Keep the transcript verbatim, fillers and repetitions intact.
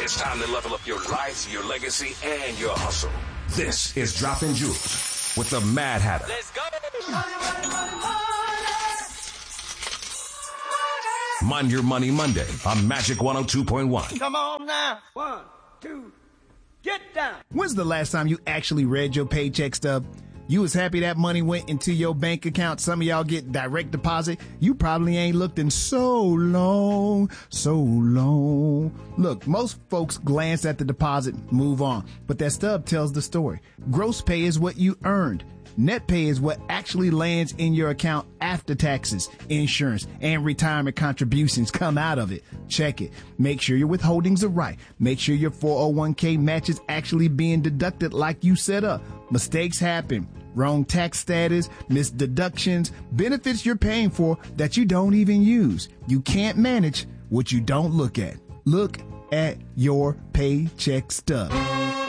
It's time to level up your life, your legacy, and your hustle. This is Dropping Jewels with the Mad Hatter. Let's go. Mind Your Money Monday on Magic one oh two point one. Come on now. One, two, get down. When's the last time you actually read your paycheck stub? You was happy that money went into your bank account. Some of y'all get direct deposit. You probably ain't looked in so long, so long. Look, most folks glance at the deposit, move on. But that stub tells the story. Gross pay is what you earned. Net pay is what actually lands in your account after taxes, insurance, and retirement contributions come out of it. Check it. Make sure your withholdings are right. Make sure your four oh one k match is actually being deducted like you set up. Mistakes happen. Wrong tax status, missed deductions, benefits you're paying for that you don't even use. You can't manage what you don't look at. Look at your paycheck stub.